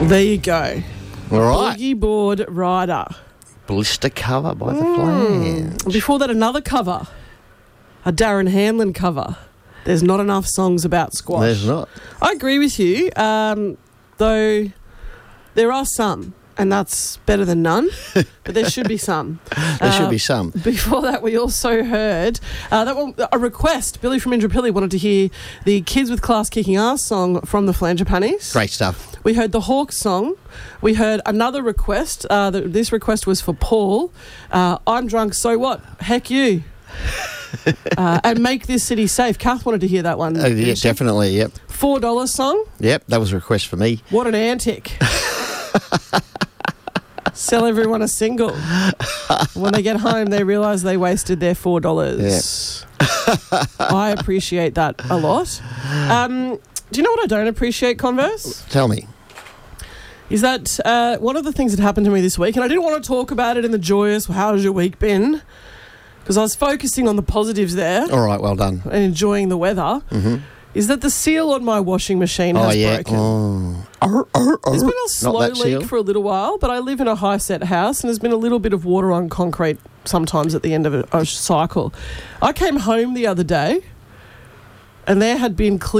There you go. All right. Boogie Board Rider. Blister cover by the Flange. Before that, another cover. A Darren Hanlon cover. There's not enough songs about squash. There's not. I agree with you, though there are some, and that's better than none, but there should be some. There should be some. Before that, we also heard a request. Billy from Indooroopilly wanted to hear the Kids with Class Kicking Ass song from the Flangipanis. Great stuff. We heard the Hawks song. We heard another request. This request was for Paul. I'm drunk, so what? Heck you. And Make This City Safe. Kath wanted to hear that one. Yeah, definitely, yep. $4 song. Yep, that was a request for me. What an antic. Sell everyone a single. When they get home, they realise they wasted their $4. Yeah. I appreciate that a lot. Do you know what I don't appreciate, Converse? Tell me. Is that one of the things that happened to me this week, and I didn't want to talk about it in the joyous, how's your week been? Because I was focusing on the positives there. All right, well done. And enjoying the weather. Mm-hmm. Is that the seal on my washing machine has broken. There's been a slow leak for a little while, but I live in a high-set house and there's been a little bit of water on concrete sometimes at the end of a cycle. I came home the other day and there had been clear